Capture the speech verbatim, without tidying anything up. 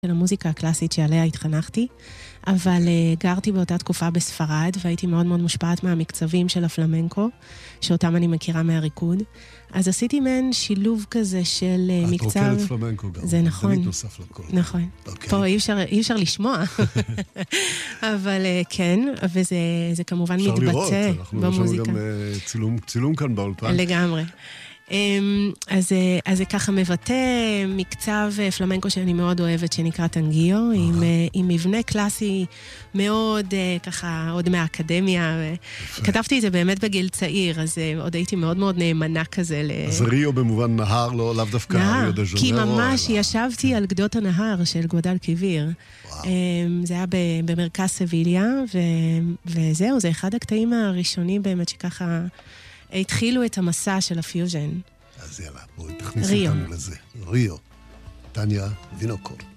של המוזיקה הקלאסית שעליה התחנכתי, אבל גרתי באותה תקופה בספרד, והייתי מאוד מאוד מושפעת מהמקצבים של הפלמנקו, שאותם אני מכירה מהריקוד. אז עשיתי מעין שילוב כזה של מקצב... את רוקדת פלמנקו גם. זה נכון. תמיד נוסף לכל. נכון. אוקיי. פה אי אפשר, אי אפשר לשמוע. אבל כן, וזה זה כמובן מתבטא במוזיקה. אפשר לראות, אנחנו יש לנו גם צילום, צילום כאן באולפן. לגמרי. אז, אז זה ככה מבטא מקצב פלמנקו שאני מאוד אוהבת, שנקרא טנגיו, עם, עם מבנה קלאסי מאוד ככה, עוד מהאקדמיה. כתבתי את זה באמת בגיל צעיר, אז עוד הייתי מאוד מאוד נאמנה כזה. אז ריו במובן נהר, לא, לאו דווקא ריו דה ז'נרו. כי ממש ישבתי על גדות הנהר של גואדל קיביר. זה היה במרכז סביליה, וזהו, זה אחד הקטעים הראשונים באמת שככה... התחילו את המסע של הפיוז'ן. אז יאללה, בואי תכניסי אותנו לזה. ריו, טניה וינוקור.